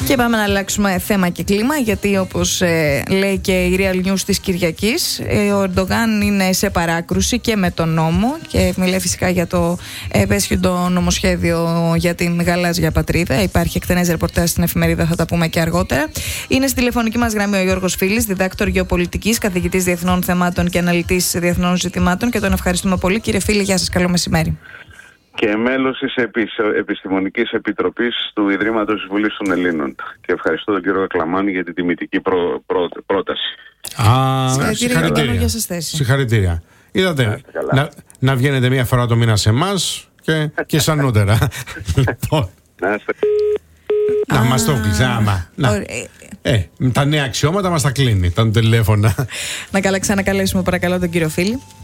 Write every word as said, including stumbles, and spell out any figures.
Και πάμε να αλλάξουμε θέμα και κλίμα, γιατί όπως ε, λέει και η Real News της Κυριακής, ε, ο Ερντογάν είναι σε παράκρουση και με τον νόμο και μιλάει φυσικά για το επέσχυντο νομοσχέδιο για την γαλάζια πατρίδα. Υπάρχει εκτενές ρεπορτάζ στην εφημερίδα, θα τα πούμε και αργότερα. Είναι στη τηλεφωνική μας γραμμή ο Γιώργος Φίλης, διδάκτορ γεωπολιτικής, καθηγητής διεθνών θεμάτων και αναλυτής διεθνών ζητημάτων, και τον ευχαριστούμε πολύ. Κύριε Φίλη, γεια σας, καλό μεσημέρι. Και μέλος της Επιστημονικής Επιτροπής του Ιδρύματος της Βουλής των Ελλήνων. Και ευχαριστώ τον κύριο Ακλαμάνη για την τιμητική προ, προ, πρόταση. Α, συγχαρητήρια. Συγχαρητήρια. Είδατε, να, να βγαίνετε μία φορά το μήνα σε εμάς και, και σαν νότερα. Να είστε. Να μας το κλείσει, άμα. Ε, τα νέα αξιώματα μας τα κλείνει, τα τηλέφωνα. Να καλά ξανακαλέσουμε παρακαλώ τον κύριο Φίλη.